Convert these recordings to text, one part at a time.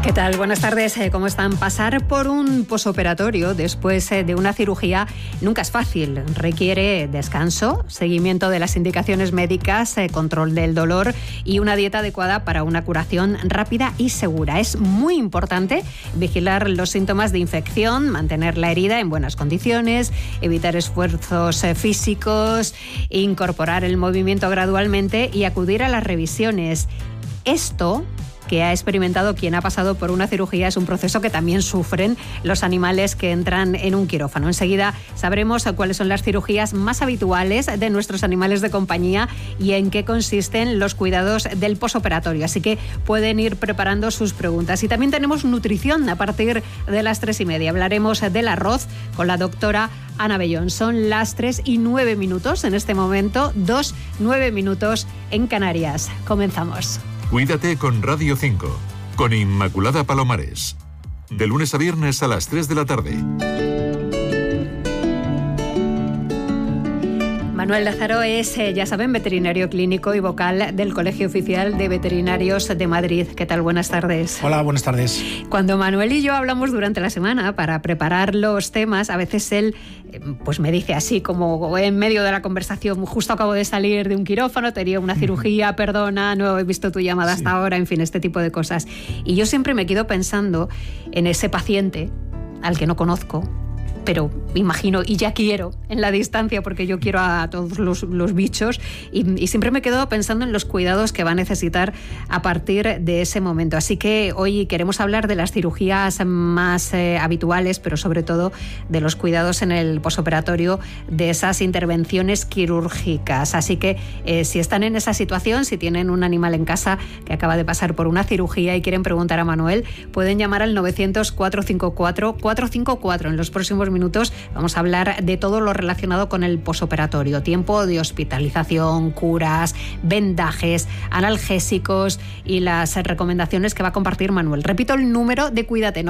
¿Qué tal? Buenas tardes. ¿Cómo están? Pasar por un posoperatorio después de una cirugía nunca es fácil. Requiere descanso, seguimiento de las indicaciones médicas, control del dolor y una dieta adecuada para una curación rápida y segura. Es muy importante vigilar los síntomas de infección, mantener la herida en buenas condiciones, evitar esfuerzos físicos, incorporar el movimiento gradualmente y acudir a las revisiones. Esto que ha experimentado quien ha pasado por una cirugía es un proceso que también sufren los animales que entran en un quirófano. Enseguida sabremos cuáles son las cirugías más habituales de nuestros animales de compañía y en qué consisten los cuidados del posoperatorio. Así que pueden ir preparando sus preguntas. Y también tenemos nutrición a partir de las 3:30. Hablaremos del arroz con la doctora Ana Bellón. Son las 3:09 en este momento, 2:09 en Canarias. Comenzamos. Cuídate con Radio 5, con Inmaculada Palomares. De lunes a viernes a las 3 de la tarde. Manuel Lázaro es, ya saben, veterinario clínico y vocal del Colegio Oficial de Veterinarios de Madrid. ¿Qué tal? Buenas tardes. Hola, buenas tardes. Cuando Manuel y yo hablamos durante la semana para preparar los temas, a veces él pues me dice así, como en medio de la conversación: justo acabo de salir de un quirófano, tenía una cirugía, perdona, no he visto tu llamada hasta ahora, en fin, este tipo de cosas. Y yo siempre me quedo pensando en ese paciente al que no conozco, pero imagino y ya quiero en la distancia, porque yo quiero a todos los bichos y siempre me quedo pensando en los cuidados que va a necesitar a partir de ese momento. Así que hoy queremos hablar de las cirugías más habituales, pero sobre todo de los cuidados en el posoperatorio, de esas intervenciones quirúrgicas. Así que si están en esa situación, si tienen un animal en casa que acaba de pasar por una cirugía y quieren preguntar a Manuel, pueden llamar al 900-454-454. En los próximos minutos vamos a hablar de todo lo relacionado con el posoperatorio: tiempo de hospitalización, curas, vendajes, analgésicos y las recomendaciones que va a compartir Manuel. Repito el número de Cuídate: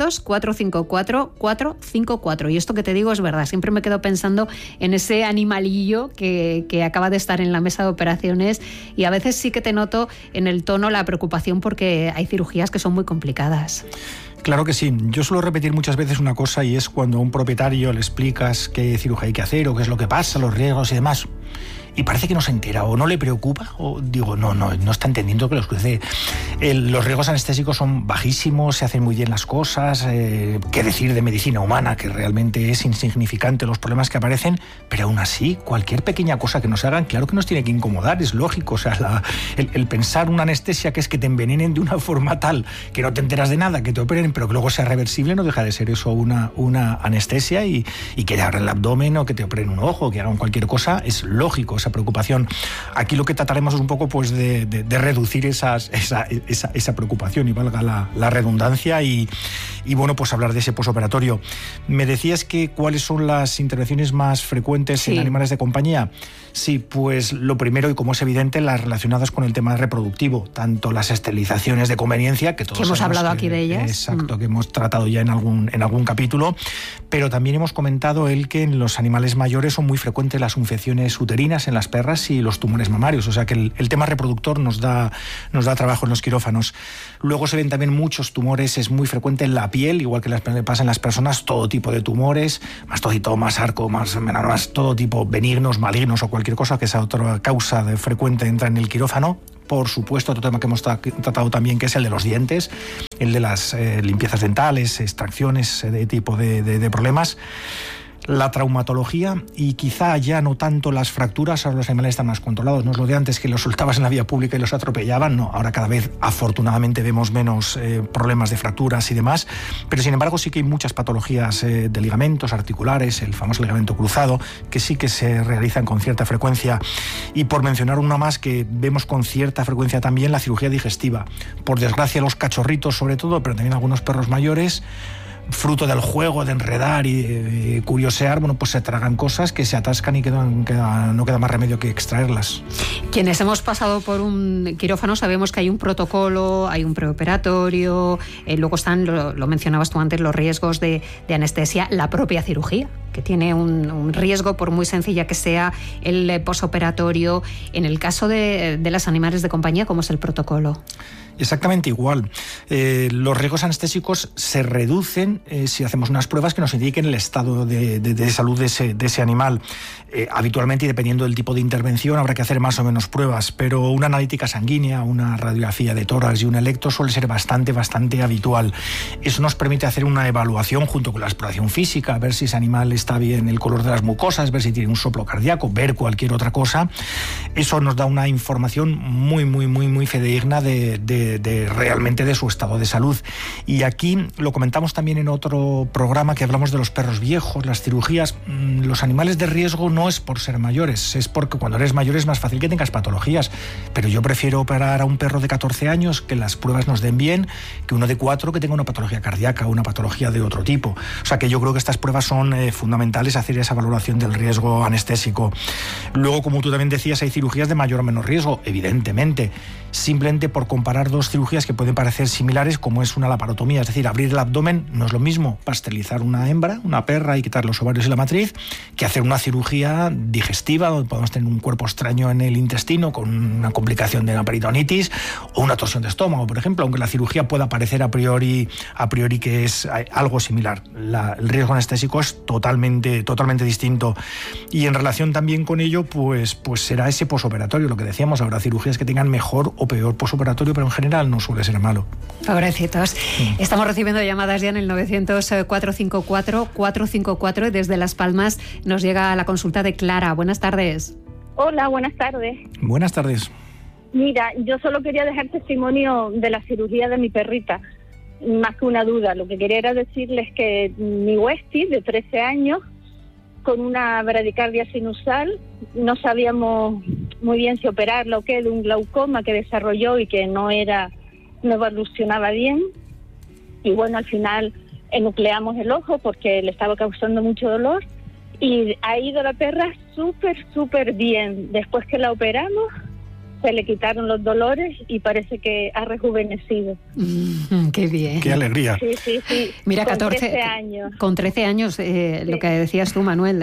900-454-454. Y esto que te digo es verdad, siempre me quedo pensando en ese animalillo que acaba de estar en la mesa de operaciones, y a veces sí que te noto en el tono la preocupación porque hay cirugías que son muy complicadas. Claro que sí. Yo suelo repetir muchas veces una cosa, y es cuando a un propietario le explicas qué cirugía hay que hacer o qué es lo que pasa, los riesgos y demás, y parece que no se entera o no le preocupa, o digo, no está entendiendo que los cruce. Los riesgos anestésicos son bajísimos, se hacen muy bien las cosas, qué decir de medicina humana, que realmente es insignificante los problemas que aparecen, pero aún así, cualquier pequeña cosa que nos hagan, claro que nos tiene que incomodar, es lógico. O sea, el pensar una anestesia que es que te envenenen de una forma tal que no te enteras de nada, que te operen, pero que luego sea reversible, no deja de ser eso una anestesia, y que te abran el abdomen o que te operen un ojo, que hagan cualquier cosa, es lógico esa preocupación. Aquí lo que trataremos es un poco pues de reducir esa preocupación, y valga la redundancia, y bueno, pues hablar de ese posoperatorio. Me decías que cuáles son las intervenciones más frecuentes en animales de compañía. Sí, pues lo primero, y como es evidente, las relacionadas con el tema reproductivo, tanto las esterilizaciones de conveniencia, que todos hemos hablado aquí de ellas. Exacto, que hemos tratado ya en algún capítulo, pero también hemos comentado que en los animales mayores son muy frecuentes las infecciones uterinas en las perras y los tumores mamarios, o sea que el tema reproductor nos da trabajo en los quirófanos. Luego se ven también muchos tumores, es muy frecuente en la piel, igual que pasa en las personas, todo tipo de tumores, mastocitomas, sarcomas, melanomas, todo tipo, benignos, malignos o cualquier cosa que sea otra causa frecuente entra en el quirófano. Por supuesto, otro tema que hemos tratado también, que es el de los dientes, el de las limpiezas dentales, extracciones de tipo de problemas. La traumatología, y quizá ya no tanto las fracturas, ahora los animales están más controlados, no es lo de antes que los soltabas en la vía pública y los atropellaban, no, ahora cada vez afortunadamente vemos menos problemas de fracturas y demás, pero sin embargo sí que hay muchas patologías de ligamentos articulares, el famoso ligamento cruzado, que sí que se realizan con cierta frecuencia, y por mencionar una más que vemos con cierta frecuencia también, la cirugía digestiva. Por desgracia los cachorritos sobre todo, pero también algunos perros mayores, fruto del juego, de enredar y de curiosear, bueno, pues se tragan cosas que se atascan y no queda más remedio que extraerlas. Quienes hemos pasado por un quirófano sabemos que hay un protocolo, hay un preoperatorio, luego están, lo mencionabas tú antes, los riesgos de anestesia, la propia cirugía, que tiene un riesgo por muy sencilla que sea el posoperatorio. En el caso de los animales de compañía, ¿cómo es el protocolo? Exactamente igual. Los riesgos anestésicos se reducen si hacemos unas pruebas que nos indiquen el estado de salud de ese animal. Habitualmente, y dependiendo del tipo de intervención, habrá que hacer más o menos pruebas, pero una analítica sanguínea, una radiografía de tórax y un electro suele ser bastante habitual. Eso nos permite hacer una evaluación junto con la exploración física, ver si ese animal está bien el color de las mucosas, ver si tiene un soplo cardíaco, ver cualquier otra cosa. Eso nos da una información muy fidedigna realmente de su estado de salud. Y aquí lo comentamos también en otro programa que hablamos de los perros viejos, las cirugías. Los animales de riesgo no es por ser mayores, es porque cuando eres mayor es más fácil que tengas patologías, pero yo prefiero operar a un perro de 14 años que las pruebas nos den bien, que uno de 4 que tenga una patología cardíaca o una patología de otro tipo. O sea que yo creo que estas pruebas son fundamentales, hacer esa valoración del riesgo anestésico. Luego, como tú también decías, hay cirugías de mayor o menor riesgo, evidentemente, simplemente por comparar dos cirugías que pueden parecer similares, como es una laparotomía, es decir, abrir el abdomen. No es lo mismo pasterizar una hembra, una perra, y quitar los ovarios y la matriz, que hacer una cirugía digestiva, donde podemos tener un cuerpo extraño en el intestino con una complicación de una peritonitis o una torsión de estómago, por ejemplo, aunque la cirugía pueda parecer a priori que es algo similar. El riesgo anestésico es totalmente distinto. Y en relación también con ello, pues será ese posoperatorio, lo que decíamos, habrá cirugías que tengan mejor o peor posoperatorio, pero en general no suele ser malo. Pobrecitos. Estamos recibiendo llamadas ya en el 900-454-454 y desde Las Palmas nos llega la consulta de Clara. Buenas tardes. Hola, buenas tardes. Buenas tardes. Mira, yo solo quería dejar testimonio de la cirugía de mi perrita, más que una duda. Lo que quería era decirles que mi Westie, de 13 años, con una bradicardia sinusal, no sabíamos muy bien si operarla o qué, de un glaucoma que desarrolló y que no evolucionaba bien. Y bueno, al final enucleamos el ojo porque le estaba causando mucho dolor y ha ido la perra súper bien. Después que la operamos, se le quitaron los dolores y parece que ha rejuvenecido. ¡Qué bien! ¡Qué alegría! Sí. Mira, con 13 años. Con 13 años, sí. Lo que decías tú, Manuel,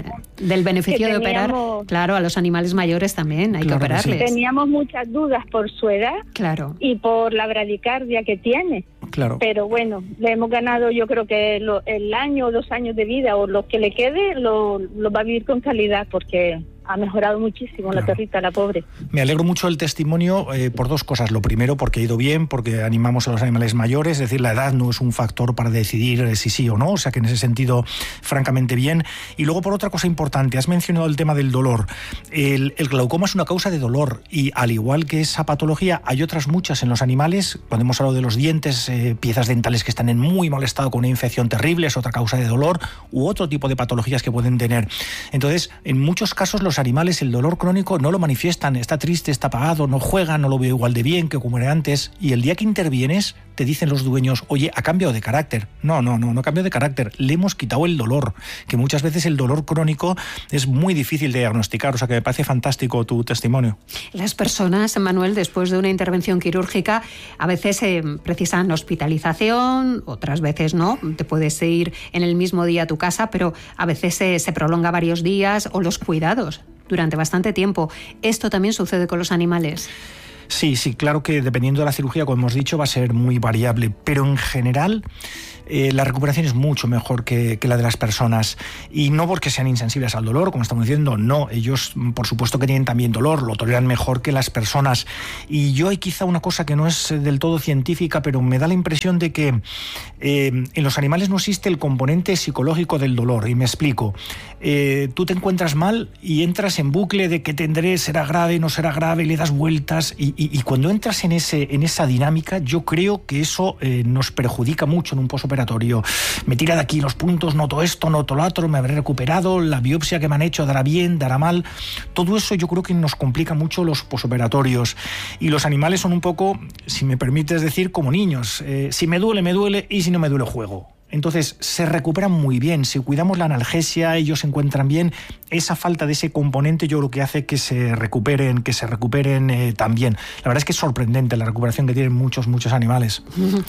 del beneficio de operar. Claro, a los animales mayores también hay que operarles. Sí. Teníamos muchas dudas por su edad, claro, y por la bradicardia que tiene. Claro. Pero bueno, le hemos ganado, yo creo que el año o 2 años de vida, o lo que le quede, lo va a vivir con calidad, porque ha mejorado muchísimo, claro, la perrita, la pobre. Me alegro mucho del testimonio por dos cosas. Lo primero, porque ha ido bien, porque animamos a los animales mayores, es decir, la edad no es un factor para decidir si sí o no, o sea que en ese sentido, francamente bien. Y luego, por otra cosa importante, has mencionado el tema del dolor. El glaucoma es una causa de dolor y, al igual que esa patología, hay otras muchas en los animales. Cuando hemos hablado de los dientes, piezas dentales que están en muy mal estado con una infección terrible, es otra causa de dolor, u otro tipo de patologías que pueden tener. Entonces, en muchos casos, los animales el dolor crónico no lo manifiestan, está triste, está apagado, no juega, no lo veo igual de bien que como era antes, y el día que intervienes te dicen los dueños, oye, ha cambiado de carácter. No ha cambiado de carácter, le hemos quitado el dolor, que muchas veces el dolor crónico es muy difícil de diagnosticar, o sea que me parece fantástico tu testimonio. Las personas, Manuel, después de una intervención quirúrgica, a veces precisan hospitalización, otras veces no, te puedes ir en el mismo día a tu casa, pero a veces se prolonga varios días, o los cuidados durante bastante tiempo. ¿Esto también sucede con los animales? Sí, claro que dependiendo de la cirugía, como hemos dicho, va a ser muy variable, pero en general la recuperación es mucho mejor que la de las personas, y no porque sean insensibles al dolor, como estamos diciendo, no, ellos por supuesto que tienen también dolor, lo toleran mejor que las personas. Y yo hay quizá una cosa que no es del todo científica, pero me da la impresión de que en los animales no existe el componente psicológico del dolor, y me explico. Tú te encuentras mal y entras en bucle de que tendré, será grave, no será grave, le das vueltas, y cuando entras en esa dinámica, yo creo que eso nos perjudica mucho en un posoperatorio. Me tira de aquí los puntos, noto esto, noto lo otro, me habré recuperado, la biopsia que me han hecho dará bien, dará mal. Todo eso yo creo que nos complica mucho los posoperatorios. Y los animales son un poco, si me permites decir, como niños. Si me duele, y si no me duele, juego. Entonces se recuperan muy bien. Si cuidamos la analgesia, ellos se encuentran bien. Esa falta de ese componente yo creo que hace que se recuperen también. La verdad es que es sorprendente la recuperación que tienen muchos animales.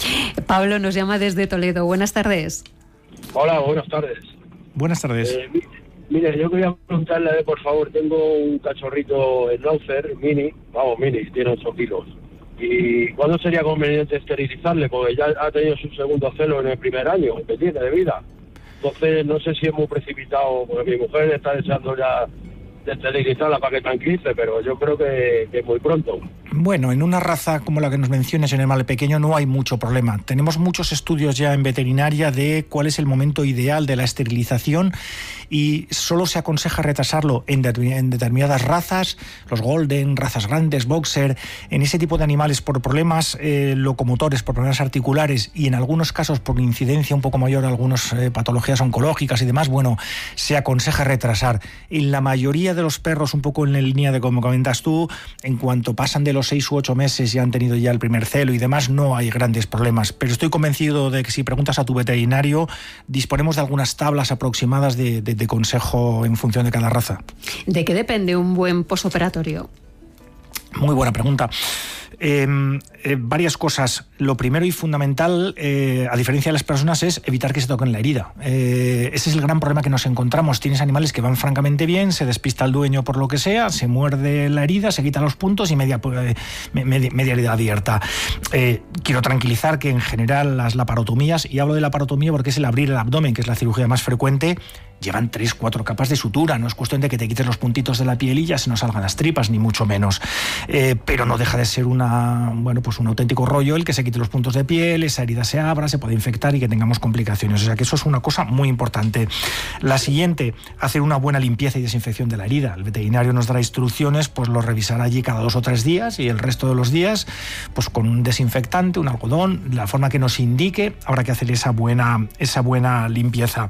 Pablo nos llama desde Toledo. Buenas tardes. Hola, buenas tardes. Buenas tardes. Mire, yo quería preguntarle, por favor, tengo un cachorrito Schnauzer mini, tiene 8 kilos. ¿Y cuándo sería conveniente esterilizarle? Porque ya ha tenido su segundo celo en el primer año que tiene de vida. Entonces no sé si es muy precipitado, porque mi mujer está deseando ya de esterilizarla para que tranquilice, pero yo creo que muy pronto. Bueno, en una raza como la que nos mencionas, en el animal pequeño, no hay mucho problema. Tenemos muchos estudios ya en veterinaria de cuál es el momento ideal de la esterilización y solo se aconseja retrasarlo en determinadas razas, los golden, razas grandes, boxer, en ese tipo de animales por problemas locomotores, por problemas articulares y en algunos casos por incidencia un poco mayor, algunas patologías oncológicas y demás, bueno, se aconseja retrasar. En la mayoría de los perros, un poco en la línea de como comentas tú, en cuanto pasan de los 6 u 8 meses y han tenido ya el primer celo y demás, no hay grandes problemas. Pero estoy convencido de que si preguntas a tu veterinario, disponemos de algunas tablas aproximadas de consejo en función de cada raza. ¿De qué depende un buen posoperatorio? Muy buena pregunta. Varias cosas. Lo primero y fundamental, a diferencia de las personas, es evitar que se toquen la herida. Ese es el gran problema que nos encontramos. Tienes animales que van francamente bien, se despista el dueño por lo que sea, se muerde la herida, se quita los puntos y media herida abierta. Quiero tranquilizar que en general las laparotomías, y hablo de laparotomía porque es el abrir el abdomen, que es la cirugía más frecuente, llevan 3-4 capas de sutura. No es cuestión de que te quites los puntitos de la piel y ya se nos salgan las tripas, ni mucho menos. Pero no deja de ser un auténtico rollo el que se quite los puntos de piel, esa herida se abra, se puede infectar y que tengamos complicaciones. O sea que eso es una cosa muy importante. La siguiente, hacer una buena limpieza y desinfección de la herida. El veterinario nos dará instrucciones, pues lo revisará allí cada 2 o 3 días y el resto de los días, pues con un desinfectante, un algodón, la forma que nos indique, habrá que hacer esa buena limpieza.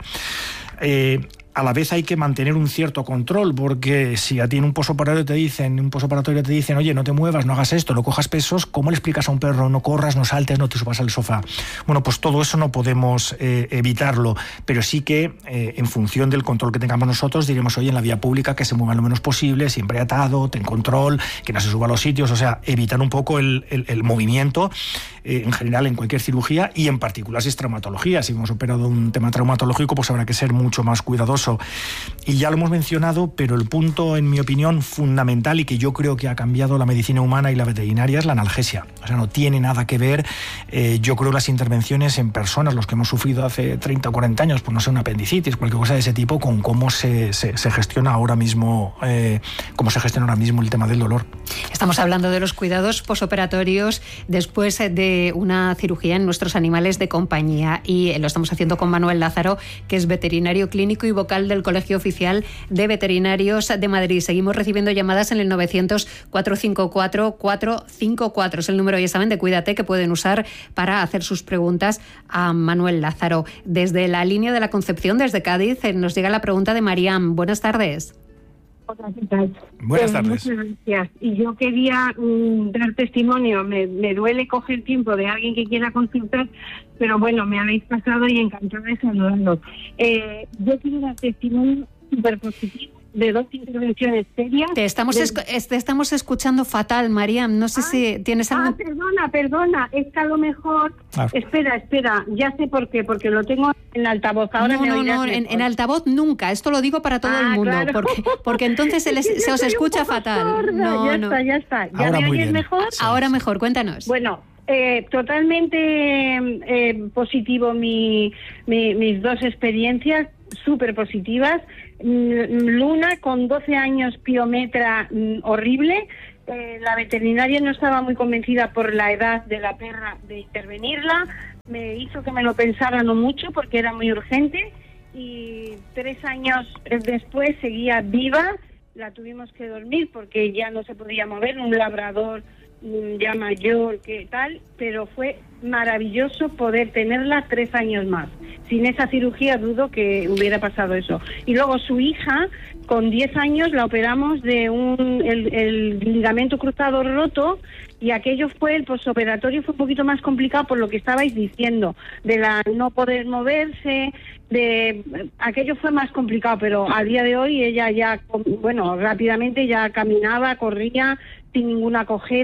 A la vez hay que mantener un cierto control, porque si a ti en un posoperatorio te dicen, oye, no te muevas, no hagas esto, no cojas pesos, ¿cómo le explicas a un perro, no corras, no saltes, no te subas al sofá? Bueno, pues todo eso no podemos evitarlo, pero sí que en función del control que tengamos nosotros diremos, oye, en la vía pública que se mueva lo menos posible, siempre atado, ten control, que no se suba a los sitios, o sea, evitar un poco el movimiento en general en cualquier cirugía y en particular si es traumatología. Si hemos operado un tema traumatológico, pues habrá que ser mucho más cuidadoso. Y ya lo hemos mencionado, pero el punto, en mi opinión, fundamental y que yo creo que ha cambiado la medicina humana y la veterinaria es la analgesia. O sea, no tiene nada que ver, yo creo, las intervenciones en personas, los que hemos sufrido hace 30 o 40 años, pues no sé, una apendicitis, cualquier cosa de ese tipo, con cómo se gestiona ahora mismo, el tema del dolor. Estamos hablando de los cuidados posoperatorios después de una cirugía en nuestros animales de compañía y lo estamos haciendo con Manuel Lázaro, que es veterinario clínico y vocal del Colegio Oficial de Veterinarios de Madrid. Seguimos recibiendo llamadas en el 900-454-454. Es el número, ya saben, de Cuídate, que pueden usar para hacer sus preguntas a Manuel Lázaro. Desde la línea de la Concepción, desde Cádiz, nos llega la pregunta de Mariam. Buenas tardes. Hola, ¿qué tal? Buenas tardes. Muchas gracias. Y yo quería dar testimonio. Me duele coger tiempo de alguien que quiera consultar, pero bueno, me habéis pasado y encantada de saludarlos. Yo quiero dar testimonio súper positivo de 2 intervenciones serias. Te estamos escuchando fatal, Mariam. No sé si tienes algo. Perdona. Es que a lo mejor... Claro. Espera. Ya sé por qué. Porque lo tengo en altavoz. Ahora No, en altavoz nunca. Esto lo digo para todo el mundo. Claro. Porque entonces se os escucha fatal. Ya está. ¿Ya ahora me muy oyes bien. mejor? Sí. Ahora mejor, cuéntanos. Bueno, totalmente positivo mis 2 experiencias, súper positivas. Luna, con 12 años, piometra horrible. La veterinaria no estaba muy convencida por la edad de la perra de intervenirla. Me hizo que me lo pensara no mucho porque era muy urgente. Y 3 años después seguía viva. La tuvimos que dormir porque ya no se podía mover, un labrador ya mayor, que tal, pero fue maravilloso poder tenerla 3 años más. Sin esa cirugía dudo que hubiera pasado eso. Y luego su hija, con 10 años, la operamos de el ligamento cruzado roto, y aquello el posoperatorio fue un poquito más complicado por lo que estabais diciendo, de la no poder moverse, aquello fue más complicado, pero a día de hoy ella ya, rápidamente ya caminaba, corría, sin ninguna cojera,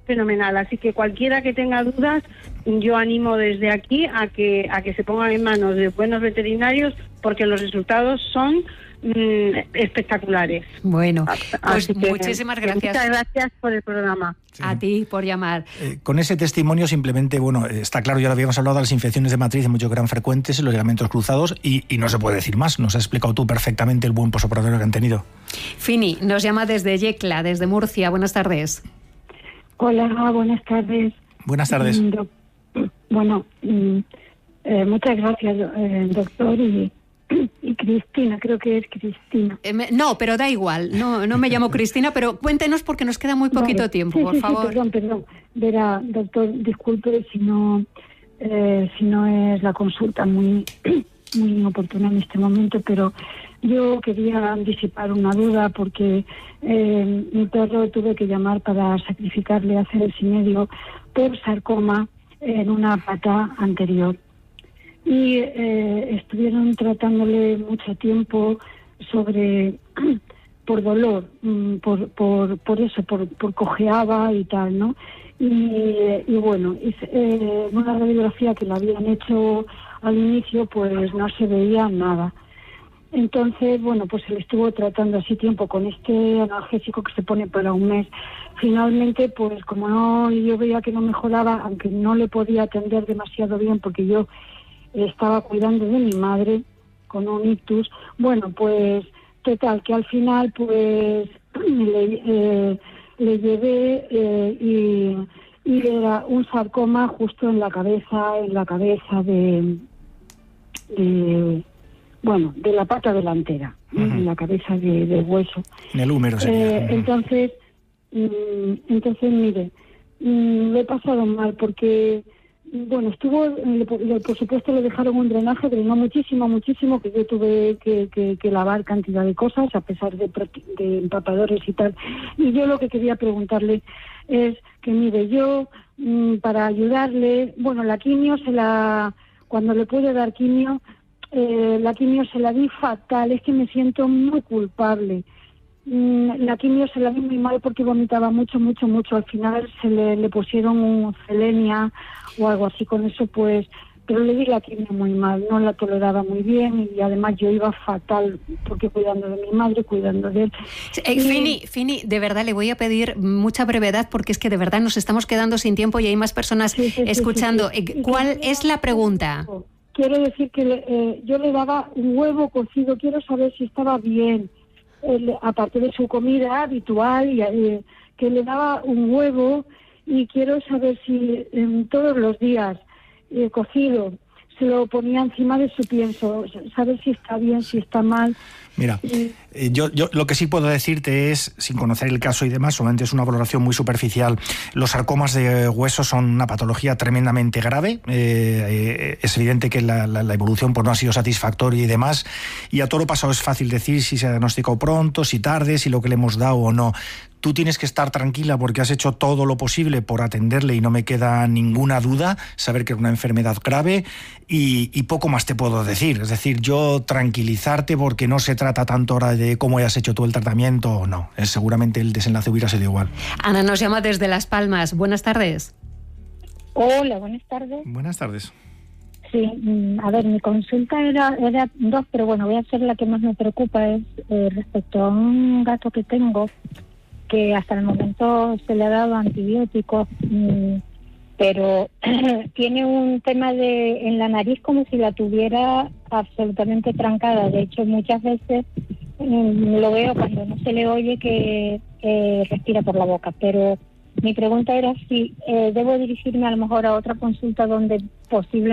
fenomenal. Así que cualquiera que tenga dudas, yo animo desde aquí a que se pongan en manos de buenos veterinarios, porque los resultados son espectaculares. Bueno, pues muchísimas gracias. Muchas gracias por el programa. Sí. A ti por llamar. Con ese testimonio simplemente, bueno, está claro, ya lo habíamos hablado, las infecciones de matriz mucho que eran frecuentes, los ligamentos cruzados y no se puede decir más. Nos has explicado tú perfectamente el buen posoperatorio que han tenido. Fini nos llama desde Yecla, desde Murcia. Buenas tardes. Hola, buenas tardes. Buenas tardes. Bueno, muchas gracias, doctor, y Cristina, creo que es Cristina. No, pero da igual, no me llamo Cristina, pero cuéntenos porque nos queda muy poquito tiempo, por favor. Sí, perdón. Verá, doctor, disculpe si no es la consulta muy oportuna en este momento, pero yo quería disipar una duda porque mi perro tuve que llamar para sacrificarle hace 2 años y medio por sarcoma en una pata anterior. Y estuvieron tratándole mucho tiempo por dolor, por eso, por cojeaba y tal, ¿no? Y bueno, una radiografía que le habían hecho al inicio, pues no se veía nada. Entonces, bueno, pues se le estuvo tratando así tiempo con este analgésico que se pone para 1 mes. Finalmente, pues como yo veía que no mejoraba, aunque no le podía atender demasiado bien porque yo estaba cuidando de mi madre con un ictus, bueno, pues total, que al final pues le llevé y era un sarcoma justo en la cabeza de la pata delantera, en la cabeza de hueso. En el húmero sería. Entonces, mire, lo he pasado mal porque, bueno, por supuesto le dejaron un drenaje, drenó muchísimo, que yo tuve que lavar cantidad de cosas, a pesar de empapadores y tal. Y yo lo que quería preguntarle es que, mire, yo, para ayudarle, bueno, la quimio cuando le pude dar quimio, la quimio se la di fatal, es que me siento muy culpable. La quimio se la di muy mal porque vomitaba mucho. Al final se le pusieron un Selenia o algo así con eso, pues, pero le di la quimio muy mal, no la toleraba muy bien y además yo iba fatal porque cuidando de mi madre, cuidando de él. Fini, de verdad le voy a pedir mucha brevedad porque es que de verdad nos estamos quedando sin tiempo y hay más personas escuchando. Sí. ¿Cuál es la pregunta? Quiero decir que yo le daba un huevo cocido, quiero saber si estaba bien. Aparte de su comida habitual, que le daba un huevo y quiero saber si todos los días cocido se lo ponía encima de su pienso, saber si está bien, si está mal. Mira, yo lo que sí puedo decirte es, sin conocer el caso y demás, solamente es una valoración muy superficial. Los sarcomas de hueso son una patología tremendamente grave. Es evidente que la evolución pues, no ha sido satisfactoria y demás. Y a toro pasado es fácil decir si se ha diagnosticado pronto, si tarde, si lo que le hemos dado o no. Tú tienes que estar tranquila porque has hecho todo lo posible por atenderle y no me queda ninguna duda, saber que es una enfermedad grave y poco más te puedo decir. Es decir, yo tranquilizarte porque no se trata tanto ahora de cómo hayas hecho tú el tratamiento o no. Seguramente el desenlace hubiera sido igual. Ana nos llama desde Las Palmas. Buenas tardes. Hola, buenas tardes. Buenas tardes. Sí, a ver, mi consulta era 2, pero bueno, voy a hacer la que más me preocupa, es respecto a un gato que tengo, que hasta el momento se le ha dado antibióticos, pero tiene un tema en la nariz como si la tuviera absolutamente trancada. De hecho, muchas veces lo veo cuando no se le oye que respira por la boca, pero mi pregunta era si debo dirigirme a lo mejor a otra consulta donde posiblemente